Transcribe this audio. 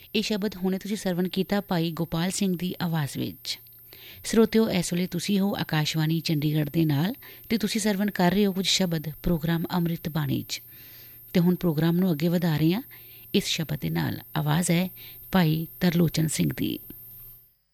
ਇਹ ਸ਼ਬਦ ਹੁਣੇ ਤੁਸੀਂ ਸਰਵਣ ਕੀਤਾ ਭਾਈ ਗੋਪਾਲ ਸਿੰਘ ਦੀ ਆਵਾਜ਼ ਵਿੱਚ। ਸਰੋਤਿਓ, ਇਸ ਵੇਲੇ ਤੁਸੀਂ ਹੋ ਆਕਾਸ਼ਵਾਣੀ ਚੰਡੀਗੜ੍ਹ ਦੇ ਨਾਲ ਅਤੇ ਤੁਸੀਂ ਸਰਵਣ ਕਰ ਰਹੇ ਹੋ ਕੁਝ ਸ਼ਬਦ ਪ੍ਰੋਗਰਾਮ ਅੰਮ੍ਰਿਤ ਬਾਣੀ 'ਚ। ਅਤੇ ਹੁਣ ਪ੍ਰੋਗਰਾਮ ਨੂੰ ਅੱਗੇ ਵਧਾ ਰਹੇ ਹਾਂ ਇਸ ਸ਼ਬਦ ਦੇ ਨਾਲ। ਆਵਾਜ਼ ਹੈ ਭਾਈ ਤਰਲੋਚਨ ਸਿੰਘ ਦੀ।